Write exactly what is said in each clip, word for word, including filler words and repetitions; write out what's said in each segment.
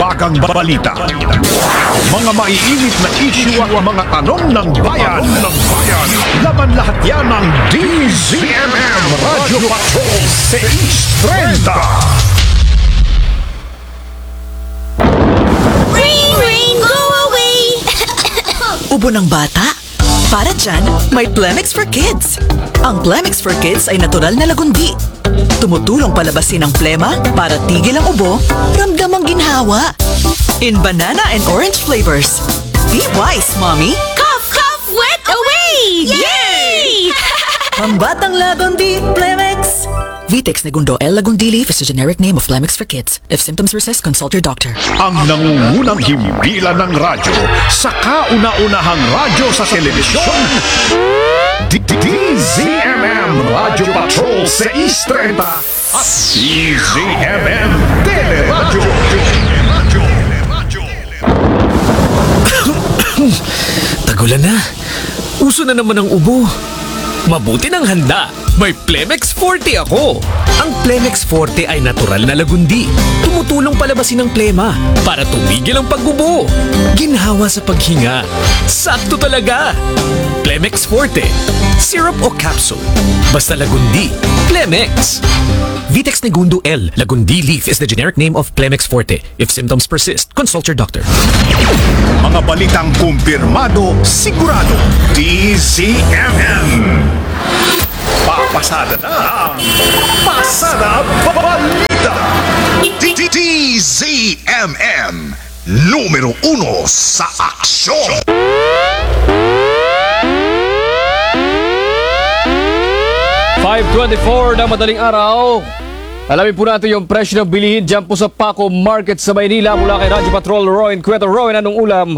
Maagang balita. Mga maiinit na issue at mga tanong ng bayan. Laman lahat yan ng D Z M M Radio Patrol six thirty. Rain, rain, go away! Ubo ng bata? Para dyan, may Plemix for Kids. Ang Plemix for Kids ay natural na lagundi. Tumutulong palabasin ang plema para tigil ang ubo, ramdam ang ginhawa. In banana and orange flavors. Be wise, Mommy! Cough, cough, wet away! Yay! Pambatang lagundi, Plemix! Vitex Negundo L. Lagundi Leaf is a generic name of Plemix for Kids. If symptoms persist, consult your doctor. Ang nangungunang himpilan ng radyo sa kauna-unahang radyo sa telebisyon. D Z M M Radio Patrol six thirty at D Z M M Teleradyo. Tagulan na. Uso na naman ang ubo. Mabuti ng handa. May Plemix forty ako. Ang Plemix forty ay natural na lagundi. Tumutulong palabasin ang plema para tumigil ang pag-ubo. Ginhawa sa paghinga. Sakto talaga. Plemix forty. Syrup o capsule. Basta lagundi. Plemix. Vitex Negundo L. Lagundi Leaf is the generic name of Plemix forty. If symptoms persist, consult your doctor. Mga balitang kumpirmado, sigurado. D Z M M. Papasada na ang Pasada Balita. D Z M M. Numero uno sa aksyon. five twenty-four na madaling araw. Alamin po natin yung presyo ng bilihin dyan po sa Paco Market sa Maynila. Mula kay Radyo Patrol, Rowan Cueto. Rowan, anong ulam?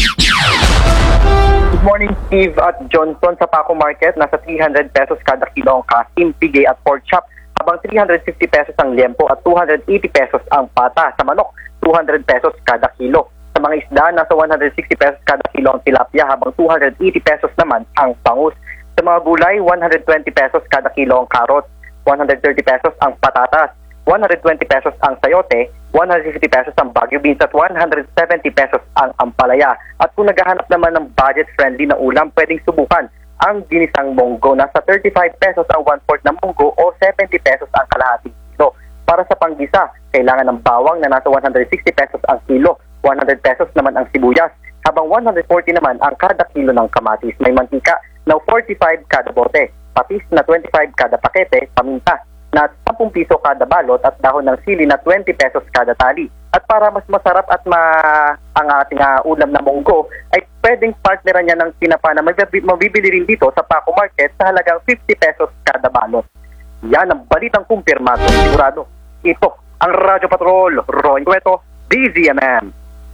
Good morning, Steve at Johnson. Sa Paco Market, nasa three hundred pesos kada kilo ang kasim, pigay at pork chop, habang three hundred fifty pesos ang liempo at two hundred eighty pesos ang pata. Sa manok, two hundred pesos kada kilo. Sa mga isda, nasa one hundred sixty pesos kada kilo ang tilapia, habang two hundred eighty pesos naman ang bangus. Sa mga gulay, one hundred twenty pesos kada kilo ang karot, one hundred thirty pesos ang patatas, one hundred twenty pesos ang sayote, one hundred fifty pesos ang Baguio beans at one hundred seventy pesos ang ampalaya. At kung naghahanap naman ng budget-friendly na ulam, pwedeng subukan ang ginisang munggo. Nasa thirty-five pesos ang one-fourth na munggo o seventy pesos ang kalahating kilo. Para sa panggisa, kailangan ng bawang na nasa one hundred sixty pesos ang kilo, one hundred pesos naman ang sibuyas, habang one hundred forty naman ang kada kilo ng kamatis. May mantika na forty-five kada bote, patis na twenty-five kada pakete, paminta na ten piso kada balot at dahon ng sili na twenty pesos kada tali. At para mas masarap at ma ang ating uh, ulam na munggo, ay pwedeng partneran niya ng tinapa na mabibili rin dito sa Paco Market sa halagang fifty pesos kada balot. Yan ang balitang kumpirmado. Sigurado. Ito ang Radyo Patrol, Roy Cueto, D Z M M.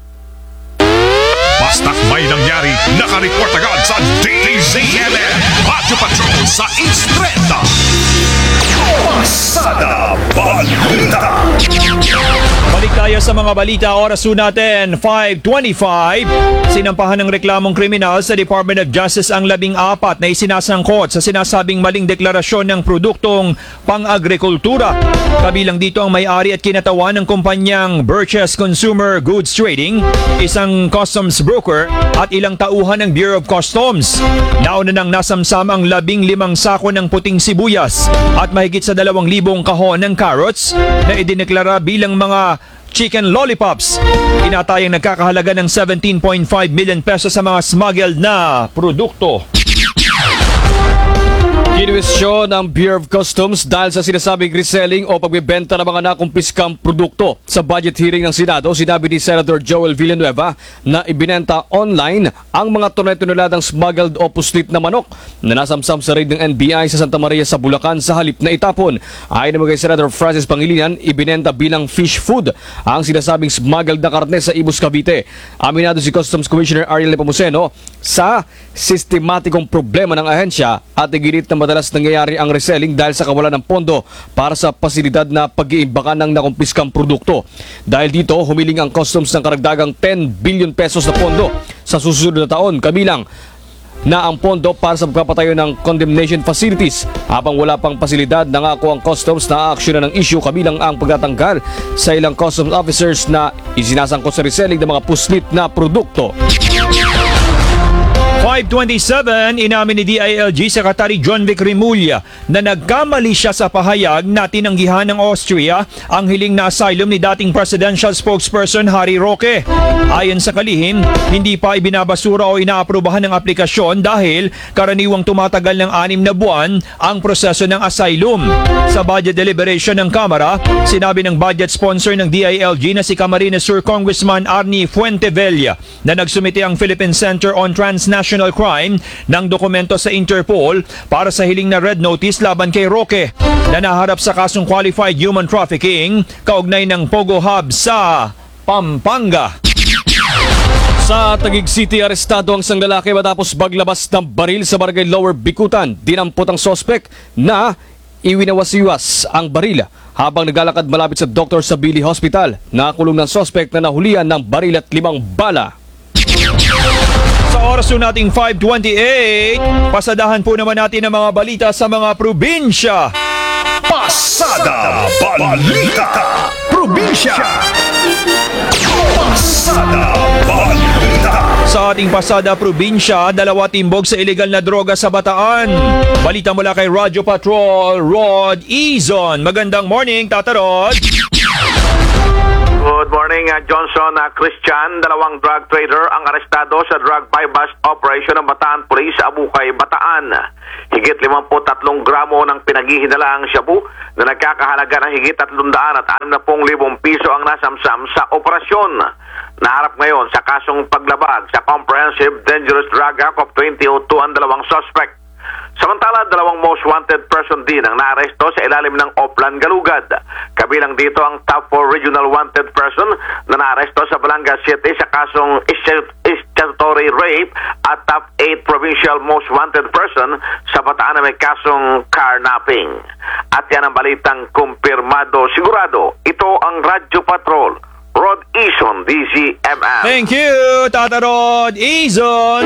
Basta't may nangyari, naka-report agad sa D Z M M Radio Patrol sa Istreta. Pasada Balita. Balik tayo sa mga balita. Oras po natin, five twenty-five. Sinampahan ng reklamong kriminal sa Department of Justice ang labing apat na isinasangkot sa sinasabing maling deklarasyon ng produktong pang-agrikultura. Kabilang dito ang may-ari at kinatawan ng kumpanyang Birches Consumer Goods Trading, isang customs broker at ilang tauhan ng Bureau of Customs. Nauna nang nasamsam ang labing limang sako ng puting sibuyas at mahigit sa dalawang libong kahon ng carrots na idineklara bilang mga chicken lollipops. Tinatayang nagkakahalaga ng seventeen point five million pesos sa mga smuggled na produkto. Kinuwestiyon ng Bureau of Customs dahil sa sinasabing reselling o pagbibenta ng mga nakumpiskang produkto. Sa budget hearing ng Senado, sinabi ni Senator Joel Villanueva na ibinenta online ang mga tonel-toneladang smuggled o puslit na manok na nasamsam sa raid ng N B I sa Santa Maria sa Bulacan sa halip na itapon. Ayon naman kay Senator Francis Pangilinan, ibinenta bilang fish food ang sinasabing smuggled na karne sa Imus, Cavite. Aminado si Customs Commissioner Ariel Nepomuceno sa sistematikong problema ng ahensya at iginit na madalas nangyayari ang reselling dahil sa kawalan ng pondo para sa pasilidad na pag-iimbakan ng nakumpiskang produkto. Dahil dito, humiling ang customs ng karagdagang ten billion pesos na pondo sa susunod na taon, kabilang na ang pondo para sa pagpapatayo ng condemnation facilities. Habang wala pang pasilidad, nangako ang customs na aaksyonan ng issue kabilang ang pagtatanggal sa ilang customs officers na isinasangkot sa reselling ng mga puslit na produkto. five twenty-seven, inamin ni D I L G Secretary John Vic Rimulya na nagkamali siya sa pahayag na tinanggihan ng Austria ang hiling na asylum ni dating presidential spokesperson Harry Roque. Ayon sa kalihim, hindi pa ibinabasura o inaaprubahan ng aplikasyon dahil karaniwang tumatagal ng anim na buwan ang proseso ng asylum. Sa budget deliberation ng Kamara, sinabi ng budget sponsor ng D I L G na si Camarines Sur Congressman Arnie Fuentevella na nagsumite ang Philippine Center on Transnational Crime ng dokumento sa Interpol para sa hiling na red notice laban kay Roque na naharap sa kasong qualified human trafficking kaugnay ng Pogo Hub sa Pampanga. Sa Taguig City, arestado ang isang lalaki matapos maglabas ng baril sa barangay Lower Bikutan. Dinampot ang sospek na iwinawasiwas ang baril habang naglalakad malapit sa Doctor Sabili Hospital. Nakakulong ng sospek na nahulihan ng baril at limang bala. Sa oras po nating five twenty-eight, pasadahan po naman natin ang mga balita sa mga probinsya. Pasada Balita Probinsya. Pasada Balita. Sa ating pasada probinsya, dalawa timbog sa ilegal na droga sa Bataan. Balita mula kay Radyo Patrol, Rod Izon. Magandang morning, Tata Rod. Good morning, uh, Johnson uh, Christian. Dalawang drug trader ang arestado sa drug buy-bust operation ng Bataan Police sa Abukay, Bataan. Higit limampu't-tatlong gramo ng pinaghihinalaang shabu na nagkakahalaga ng higit tatlong daan at anim na pung libong piso ang nasamsam sa operasyon. Naharap ngayon sa kasong paglabag sa Comprehensive Dangerous Drug Act of twenty oh two ang dalawang suspect. Samantala, dalawang most wanted person din ang naaresto sa ilalim ng Oplan Galugad. Kabilang dito ang top four regional wanted person na naaresto sa Balanga City sa kasong statutory rape at top eight provincial most wanted person sa Bataan na may kasong carnapping. At yan ang balitang kumpirmado sigurado. Ito ang Radyo Patrol, Rod Izon, D Z M M. Thank you, Tata Rod Izon.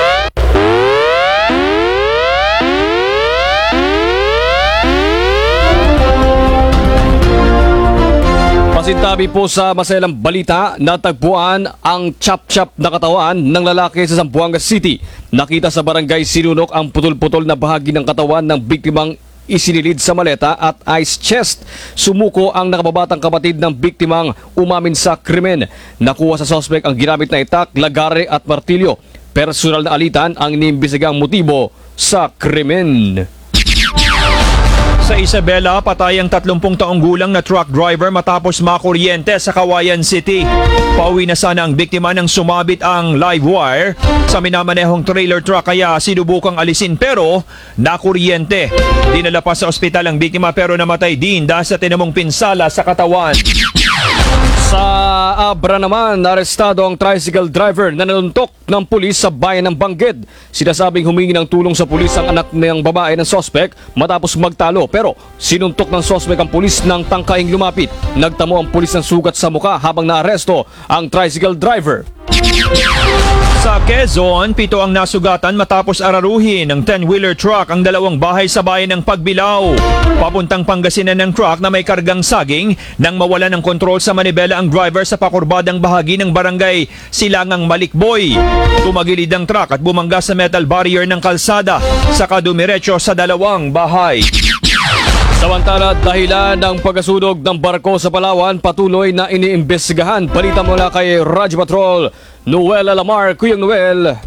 Pasintabi po sa masayalang balita, natagpuan ang chop-chop na katawan ng lalaki sa Zamboanga City. Nakita sa barangay Sinunok ang putol-putol na bahagi ng katawan ng biktimang isinilid sa maleta at ice chest. Sumuko ang nakababatang kapatid ng biktimang umamin sa krimen. Nakuha sa suspect ang ginamit na itak, lagare at martilyo. Personal na alitan ang iniimbestigang motibo sa krimen. Sa Isabela, patay ang tatlumpung taong gulang na truck driver matapos makuryente sa Kawayan City. Pauwi na sana ang biktima nang sumabit ang live wire sa minamanehong trailer truck kaya sinubukang alisin pero nakuryente. Dinala pa sa ospital ang biktima pero namatay din dahil sa tinamong pinsala sa katawan. Sa Abra naman, arestado ang tricycle driver na nanuntok ng pulis sa bayan ng Bangged. Sinasabing humingi ng tulong sa pulis ang anak ng babae ng sospek matapos magtalo pero sinuntok ng sospek ang pulis ng tangkaing lumapit. Nagtamo ang pulis ng sugat sa muka habang naaresto ang tricycle driver. Sa Quezon, pito ang nasugatan matapos araruhin ng ten-wheeler truck ang dalawang bahay sa bayan ng Pagbilao. Papuntang Pangasinan ng truck na may kargang saging nang mawala ng kontrol sa manibela ang driver sa pakurbadang bahagi ng barangay Silangang Malikboy. Tumagilid ang truck at bumangga sa metal barrier ng kalsada sa kadumiretso sa dalawang bahay. Samantala, dahilan ng pagkasunog ng barko sa Palawan patuloy na iniimbestigahan. Balita mula kay Radyo Patrol, Noel Alamar. Kuyang Noel.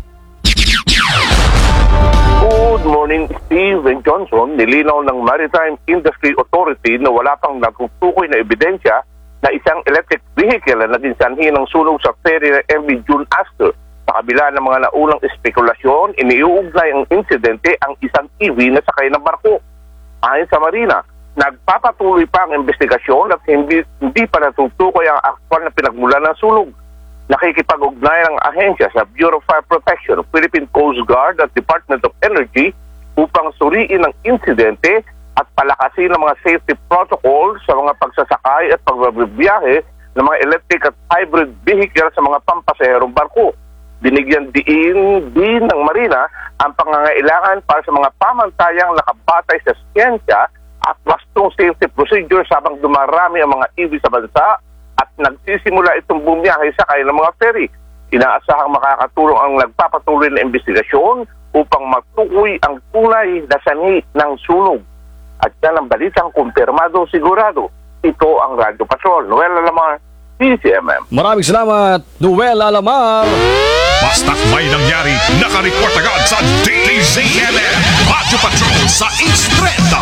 Good morning, Steve and Johnson. Nilinaw ng Maritime Industry Authority na wala pang nagtutukoy na ebidensya na isang electric vehicle na naging sanhi ng sunog sa ferry ng M V June Astor. Sa kabila ng mga naunang espekulasyon, iniuugnay ang insidente ang isang E V na sakay ng barko. Ayon sa Marina, nagpapatuloy pa ang investigasyon at hindi, hindi pa natutukoy ang aktwal na pinagmulan ng sunog. Nakikipag-ugnay ang ahensya sa Bureau of Fire Protection, Philippine Coast Guard at Department of Energy upang suriin ang insidente at palakasin ang mga safety protocols sa mga pagsasakay at pagbabiyahe ng mga electric at hybrid vehicle sa mga pampasaherong barko. Binigyan diin din ng Marina ang pangangailangan para sa mga pamantayang nakabatay sa siyensya at wastong safety procedures habang dumarami ang mga E V sa bansa at nagsisimula itong bumiyahe sa kanilang mga ferry. Inaasahang makakatulong ang nagpapatuloy na investigasyon upang matukoy ang tunay na sanhi ng sunog. At yan ang balitang kumpirmado sigurado. Ito ang Radyo Patrol. Noel Alamar, D Z M M. Maraming salamat, Noel Alamar. Basta't may nangyari, nakareport agad sa D Z M M Radyo Patrol sa Istreta.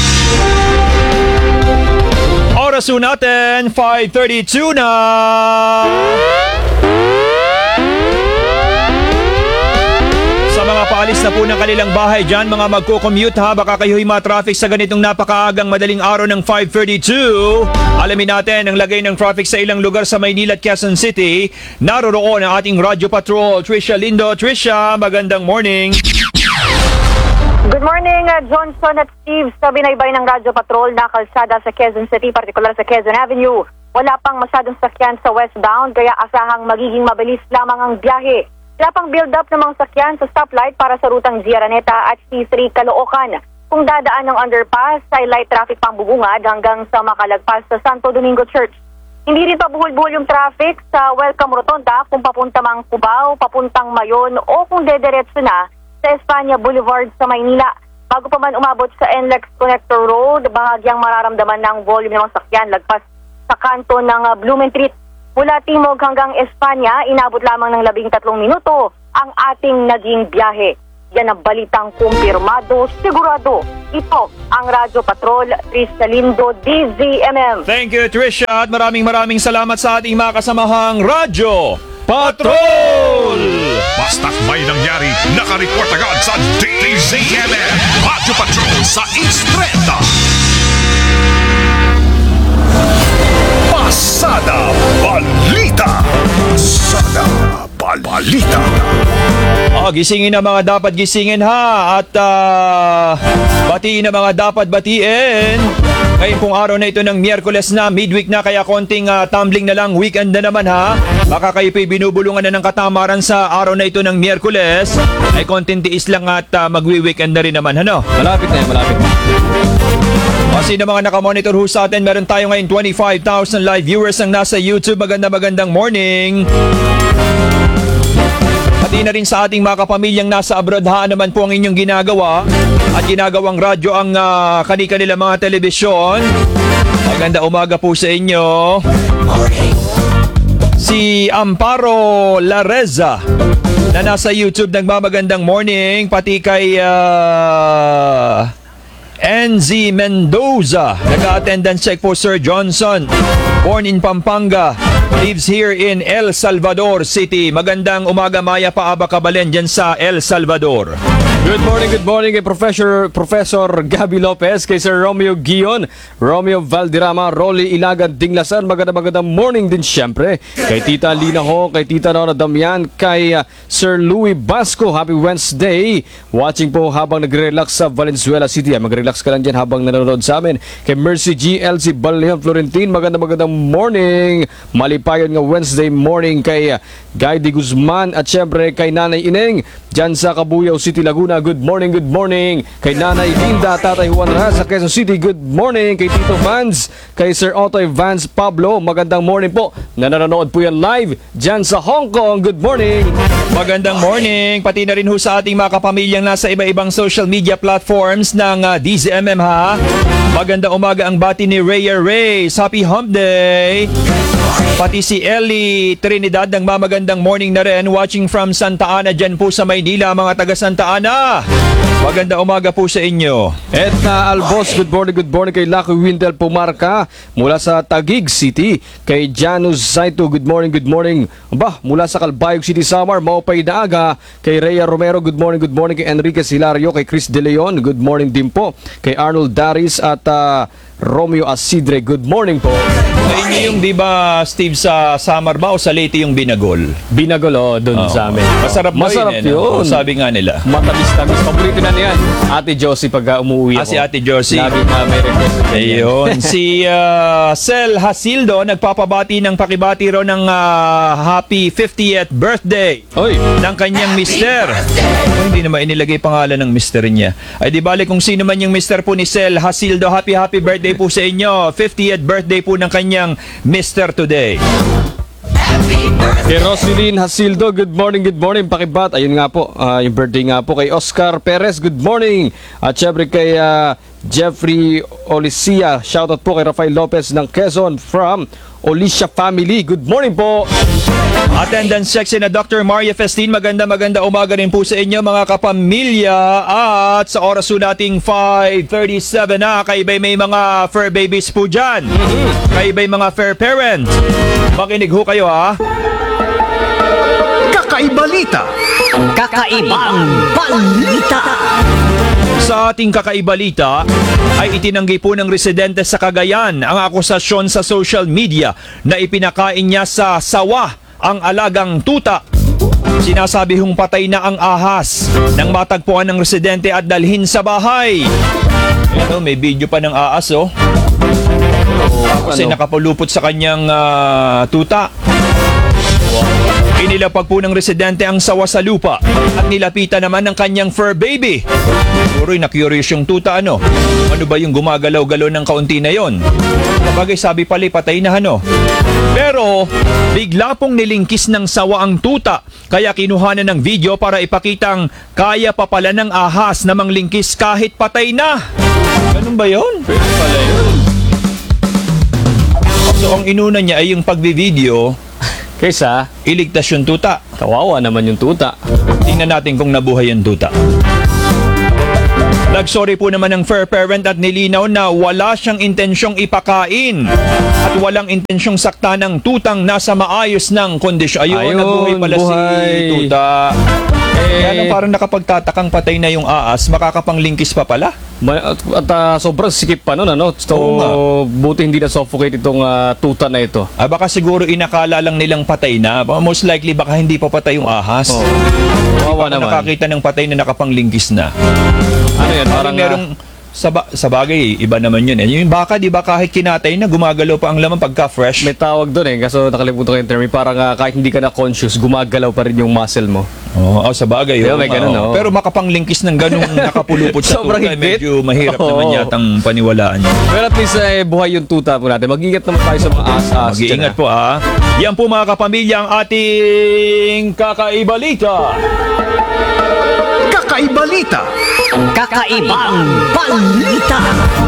Oras po natin, five thirty-two na. Sa mga paalis na po ng kanilang bahay dyan, mga magko-commute ha, baka kayo'y ma-traffic sa ganitong napakaagang madaling araw ng five thirty-two. Alamin natin ang lagay ng traffic sa ilang lugar sa Maynila at Quezon City. Naroroon ang ating Radyo Patrol, Trisha Lindo. Trisha, magandang morning. Good morning, uh, Johnson at Steve. Sa binaybay ng Radyo Patrol na kalsada sa Quezon City, partikular sa Quezon Avenue, wala pang masyadong sakyan sa westbound, kaya asahang magiging mabilis lamang ang biyahe. Wala pang build-up ng mga sakyan sa stoplight para sa rutang G Araneta at C three Caloocan. Kung dadaan ng underpass, ay light traffic pang bubungad hanggang sa makalagpas sa Santo Domingo Church. Hindi rin pa buhol-buhol yung traffic sa Welcome Rotonda kung papunta mang Cubao, papuntang Mayon o kung dederetso na sa Espanya Boulevard sa Maynila. Bago pa man umabot sa N L E X Connector Road, bahagyang mararamdaman ng volume ng mga sakyan lagpas sa kanto ng uh, Blumentritt. Mula Timog hanggang Espanya, inabot lamang ng labing tatlong minuto ang ating naging biyahe. Yan ang balitang kumpirmado, sigurado. Ito ang Radyo Patrol, Trisha Lindo, D Z M M. Thank you, Trisha, at maraming maraming salamat sa ating mga kasamahang Radyo Patrol! Basta't may nangyari, nakareport agad sa D Z M M Radyo Patrol sa Istreta. Pasada Balita. Pasada Bal Balita. Ah, gisingin na mga dapat gisingin ha, at uh, batiin na mga dapat batiin. Ngayon pong araw na ito ng Miyerkules na, midweek na, kaya konting uh, tumbling na lang, weekend na naman ha. Baka kayo po'y binubulungan na ng katamaran sa araw na ito ng Miyerkules, ay konting tiis lang at uh, magwi-weekend na rin naman, ano? Malapit na yan, malapit na. Kasi na mga nakamonitor ho sa atin, meron tayo ngayon twenty-five thousand live viewers ang nasa YouTube. Maganda magandang morning. Pati na rin sa ating mga kapamilyang nasa abroad, haan naman po ang inyong ginagawa at ginagawang radyo ang uh, kani-kanila mga telebisyon. Maganda umaga po sa inyo. Si Amparo Lareza na nasa YouTube, nagmamagandang morning. Pati kay uh, N Z Mendoza, nag-attendance check po Sir Johnson, born in Pampanga, lives here in El Salvador City. Magandang umaga, Maya Paaba Kabalen dyan sa El Salvador. Good morning, good morning kay Professor Professor Gabby Lopez, kay Sir Romeo Guion, Romeo Valderrama, Rolly Ilagan Dinglasan. Magandang magandang morning din siyempre kay Tita Lina Ho, kay Tita Nora Damian, kay uh, Sir Louis Basco. Happy Wednesday. Watching po habang nagre-relax sa Valenzuela City. Ay, mag-relax ka lang dyan habang nanonood sa amin. Kay Mercy G L C Baleon Florentin, magandang magandang morning. Malipayon nga Wednesday morning kay uh, Guy de Guzman at siyempre kay Nanay Ineng dyan sa Cabuyao City, Laguna. Good morning, good morning. Kay Nanay Linda, Tatay Juan Raz sa Quezon City. Good morning. Kay Tito Vance, kay Sir Otoy Vance Pablo. Magandang morning po. Nanonood po yan live dyan sa Hong Kong. Good morning. Magandang morning. Pati na rin ho sa ating mga kapamilyang nasa iba-ibang social media platforms ng uh, D Z M M ha. Magandang umaga ang bati ni Rhea Reyes. Happy Hump Day. Pati si Ellie Trinidad, ng mamagandang morning na rin, watching from Santa Ana dyan po sa Maynila, mga taga Santa Ana. Maganda umaga po sa inyo. Edna Albos, good morning, good morning kay Lucky Windel Pumarca mula sa Taguig City. Kay Janus Zaito, good morning, good morning. Ba, mula sa Calbayog City, Samar, Maupay na aga. Kay Rhea Romero, good morning, good morning. Kay Enriquez Hilario, kay Chris De Leon, good morning din po. Kay Arnold Daris at uh, Romeo Asidre. Good morning po. Sa inyo yung, di ba, Steve, sa Samar ba o sa Leyte yung binagol? Binagol, oh, dun Oo. sa amin. Masarap ba Masarap yun, eh, no? yun. Oo, sabi nga nila. Matamis-tamis. Paborito na niyan. Ate Josie pag uh, umuwi Ah, ako. si Ate Josie. Lagi na may request. Ayun, si uh, Sel Hasildo nagpapabati ng pakibati raw ng uh, happy fiftieth birthday Oy. ng kanyang mister. Oh, hindi naman inilagay pangalan ng mister niya. Ay di bale kung sino man yung mister po ni Sel Hasildo, happy happy birthday po sa inyo. fiftieth birthday po ng kanyang mister today. Kay Roslyn Hasildo, good morning, good morning, pakibat. Ayun nga po, ah, yung birthday nga po kay Oscar Perez, good morning. At syempre kay ah, Jeffrey Olicia, shoutout po kay Rafael Lopez ng Quezon from Olicia family, good morning po. Attendance check si na Doctor Maria Festin. Maganda maganda umaga rin po sa inyo mga kapamilya. At sa oras po nating five thirty-seven na, kaibay may mga fur babies po dyan. Kaibay mga fur parents. Makinig ho kayo ha. Kakaibalita. Kakaibang balita. Sa ating kakaibalita ay itinanggi po ng residente sa Cagayan ang akusasyon sa social media na ipinakain niya sa sawa ang alagang tuta. Sinasabi hong patay na ang ahas nang matagpuan ng residente at dalhin sa bahay. Ito, may video pa ng ahas oh. Kasi Ano? nakapulupot sa kanyang ah, tuta. Inilapag po ng residente ang sawa sa lupa at nilapitan naman ng kanyang fur baby. Siguro'y na-curious yung tuta ano. Ano ba yung gumagalaw-galaw ng kaunti na yon? Kapagay sabi pala patay na ano. Pero bigla pong nilingkis ng sawa ang tuta kaya kinuhanan ng video para ipakitang kaya pa pala ng ahas na manglingkis kahit patay na. Ganun ba yun? Pala yun. So ang inuna niya ay yung pagbi-video, Kaysa, iligtas yung tuta. kawawa naman yung tuta. Tingnan natin kung nabuhay yung tuta. Nagsorry po naman ng fur parent at nilinaw na wala siyang intensyong ipakain at walang intensyong sakta ng tutang nasa maayos ng kondisyon. Ayun, Ayun, nabuhay pala buhay. si tuta. Eh, Kaya nang parang nakapagtatakang patay na yung aas, makakapanglingkis pa pala. Ma- at, at ah, sobrang sikip pa nun, ano? So, Oo nga. buti hindi na-suffocate itong ah, tuta na ito. Ah, baka siguro inakala lang nilang patay na. Most likely baka hindi pa patay yung ahas. Oh. Kawawa Baka naman. nakakita ng patay na nakapanglingkis na. Ano yan? Parang Parang, merong sa, ba- sa bagay, iba naman yun. Eh. Yung baka, di ba kahit kinatay na, gumagalaw pa ang laman pagka fresh? may tawag doon eh. Kaso nakalimutan ko yung term. Parang ah, kahit hindi ka na conscious, gumagalaw pa rin yung muscle mo. Oo, oh, sa bagay. Di ba, oo may nga, ganun, oo. oo. Pero makapanglingkis ng ganung nakapulupot sa Sobrang tuta, eh, higpit. medyo mahirap Oo. naman yatang paniwalaan yun. Pero at least eh, buhay yung tuta po natin. Mag-ingat naman tayo sa mga as-as. Mag-iingat po ah. Yan po mga kapamilya ang ating kakaibalita. Kakaibalita. Kakaibang balita.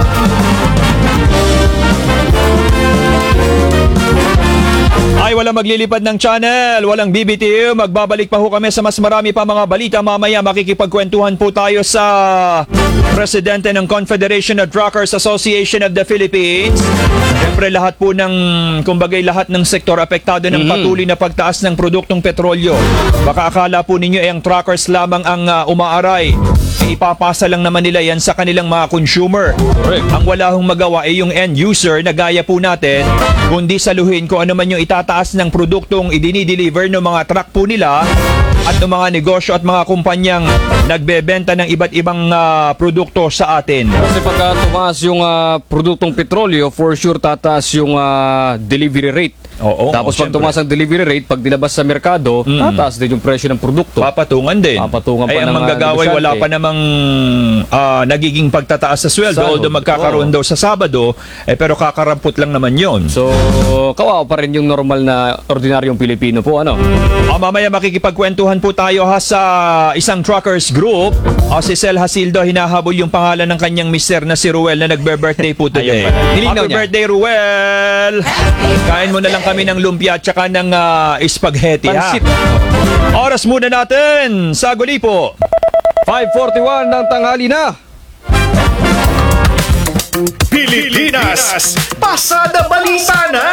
Ay walang maglilipad ng channel, walang B B T U. Magbabalik pa ho kami sa mas marami pa mga balita. Mamaya makikipagkwentuhan po tayo sa Presidente ng Confederation of Truckers Association of the Philippines. Siyempre lahat po ng, kumbagay lahat ng sektor apektado ng patuloy na pagtaas ng produktong petrolyo. Baka akala po ninyo ay ang truckers lamang ang uh, umaaray. Eh, ipapasa lang naman nila yan sa kanilang mga consumer. Ang wala hong magawa ay yung end user na gaya po natin, kundi saluhin kung ano man yung itataas ng produktong idinideliver ng mga truck po nila at ng mga negosyo at mga kumpanyang nagbebenta ng iba't ibang ah, produkto sa atin. Kasi pagka tumaas yung ah, produktong petrolyo, for sure tataas yung ah, delivery rate. Oo, Tapos pag syempre. tumaas ang delivery rate, pag dilabas sa merkado, tataas din yung presyo ng produkto. Papatungan din. Papatungan pa Ay, ang ng, ah, manggagaway negosyante. wala pa namang ah, nagiging pagtataas sa sweldo. Sahod. Although magkakaroon Oo. daw sa Sabado, eh, pero kakarampot lang naman yon. So, kawawa pa rin yung normal na ordinaryong Pilipino po, ano? Ah, mamaya makikipagkwentuhan po tayo ha sa isang truckers group. Ah, si Sel Hasildo, hinahabol yung pangalan ng kanyang mister na si Ruel na nagbe-birthday po today. Ayun pala. Nilinaw Happy niya. birthday, Ruel! Kain mo na lang kami ng lumpia at saka ng ah, spaghetti ha. Pansit. Oras muna natin sa Gulipo. five forty-one ng tanghali na. Pilipinas, pasada balita na.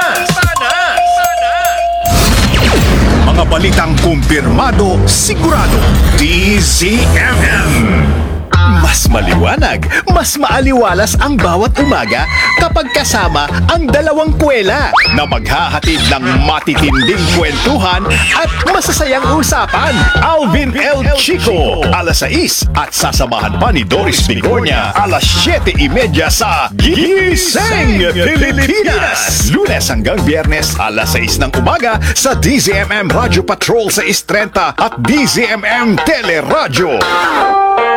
Mga balitang kumpirmado, sigurado. D Z M M. Mas maliwanag, mas maaliwalas ang bawat umaga kapag kasama ang dalawang kwela na maghahatid ng matitinding kwentuhan at masasayang usapan. Alvin L. Chico, alas sais at sasamahan pa ni Doris Bigornia, alas siyete trenta sa Gising Pilipinas! Lunes hanggang Biyernes, alas sais ng umaga sa D Z M M Radio Patrol sa Istrenta at D Z M M Teleradyo.